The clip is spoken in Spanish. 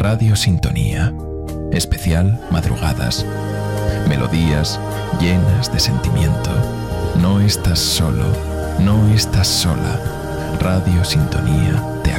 Radio Sintonía. Especial madrugadas. Melodías llenas de sentimiento. No estás solo, no estás sola. Radio Sintonía te